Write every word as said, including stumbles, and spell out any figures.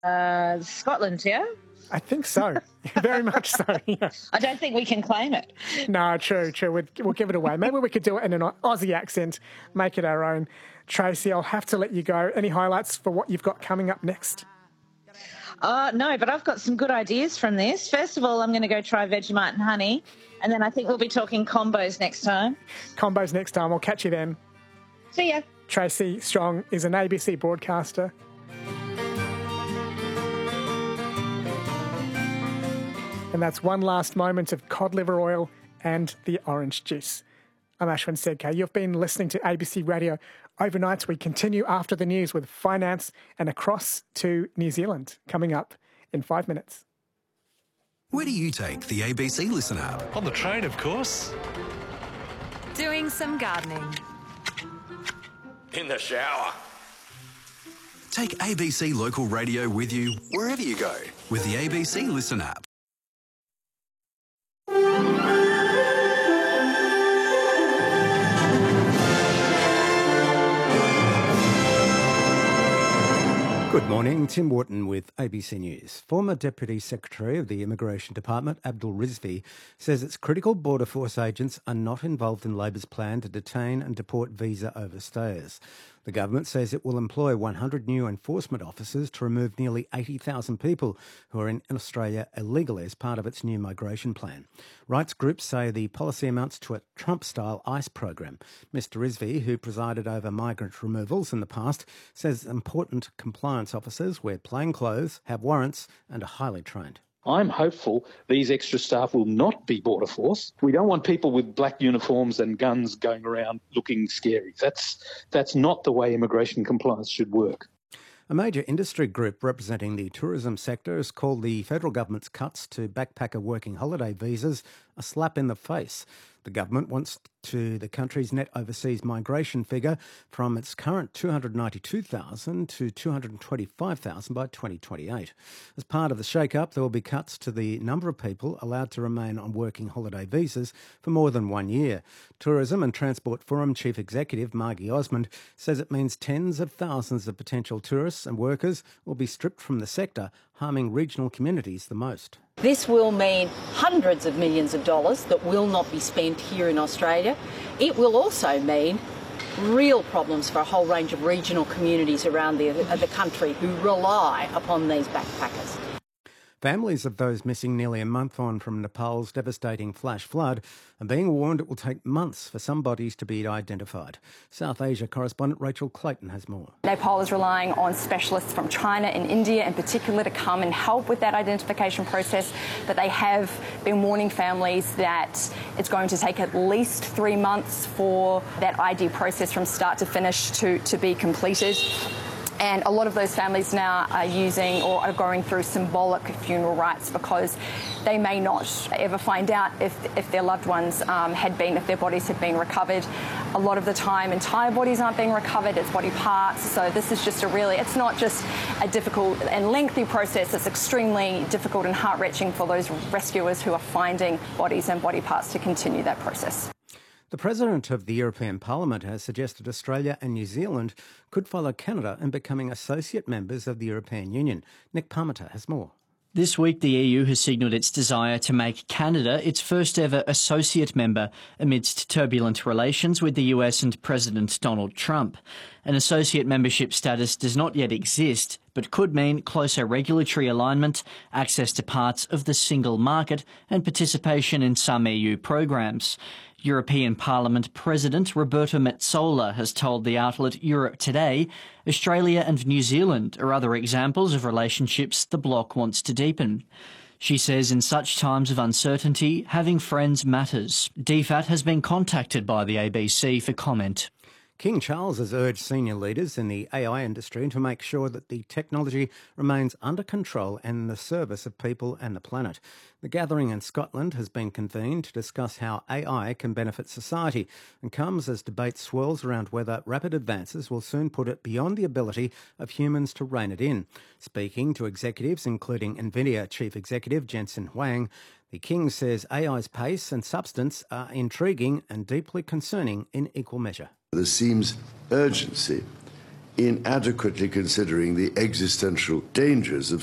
Uh, Scotland, yeah? I think so. Very much so, yeah. I don't think we can claim it. No, true, true. We'd, we'll give it away. Maybe we could do it in an Aussie accent, make it our own. Tracy, I'll have to let you go. Any highlights for what you've got coming up next? Uh, no, but I've got some good ideas from this. First of all, I'm going to go try Vegemite and honey, and then I think we'll be talking combos next time. Combos next time. I'll catch you then. See ya. Tracy Strong is an A B C broadcaster. And that's one last moment of cod liver oil and the orange juice. I'm Ashwin Sedkar. You've been listening to A B C Radio Overnights. We continue after the news with finance and across to New Zealand coming up in five minutes. Where do you take the A B C Listen app? On the train, of course. Doing some gardening. In the shower. Take A B C Local Radio with you wherever you go with the A B C Listen app. Good morning, Tim Wharton with A B C News. Former Deputy Secretary of the Immigration Department, Abdul Rizvi, says its critical Border Force agents are not involved in Labor's plan to detain and deport visa overstayers. The government says it will employ one hundred new enforcement officers to remove nearly eighty thousand people who are in Australia illegally as part of its new migration plan. Rights groups say the policy amounts to a Trump-style ICE program. Mister Rizvi, who presided over migrant removals in the past, says important compliance officers wear plain clothes, have warrants and are highly trained. I'm hopeful these extra staff will not be Border Force. We don't want people with black uniforms and guns going around looking scary. That's that's not the way immigration compliance should work. A major industry group representing the tourism sector has called the federal government's cuts to backpacker working holiday visas a slap in the face. The government wants to the country's net overseas migration figure from its current two hundred ninety-two thousand to two hundred twenty-five thousand by twenty twenty-eight. As part of the shake-up, there will be cuts to the number of people allowed to remain on working holiday visas for more than one year. Tourism and Transport Forum Chief Executive Margie Osmond says it means tens of thousands of potential tourists and workers will be stripped from the sector, harming regional communities the most. This will mean hundreds of millions of dollars that will not be spent here in Australia. It will also mean real problems for a whole range of regional communities around the, the country who rely upon these backpackers. Families of those missing nearly a month on from Nepal's devastating flash flood are being warned it will take months for some bodies to be identified. South Asia correspondent Rachel Clayton has more. Nepal is relying on specialists from China and India in particular to come and help with that identification process, but they have been warning families that it's going to take at least three months for that I D process from start to finish to, to be completed. And a lot of those families now are using or are going through symbolic funeral rites because they may not ever find out if, if their loved ones um, had been, if their bodies had been recovered. A lot of the time, entire bodies aren't being recovered, it's body parts. So this is just a really, it's not just a difficult and lengthy process, it's extremely difficult and heart-wrenching for those rescuers who are finding bodies and body parts to continue that process. The President of the European Parliament has suggested Australia and New Zealand could follow Canada in becoming associate members of the European Union. Nick Parmenter has more. This week, the E U has signalled its desire to make Canada its first ever associate member amidst turbulent relations with the U S and President Donald Trump. An associate membership status does not yet exist, but could mean closer regulatory alignment, access to parts of the single market, and participation in some E U programs. European Parliament President Roberta Metsola has told the outlet Europe Today Australia and New Zealand are other examples of relationships the bloc wants to deepen. She says in such times of uncertainty, having friends matters. D FAT has been contacted by the A B C for comment. King Charles has urged senior leaders in the A I industry to make sure that the technology remains under control and in the service of people and the planet. The gathering in Scotland has been convened to discuss how A I can benefit society and comes as debate swirls around whether rapid advances will soon put it beyond the ability of humans to rein it in. Speaking to executives, including NVIDIA Chief Executive Jensen Huang, the King says A I's pace and substance are intriguing and deeply concerning in equal measure. There seems urgency inadequately considering the existential dangers of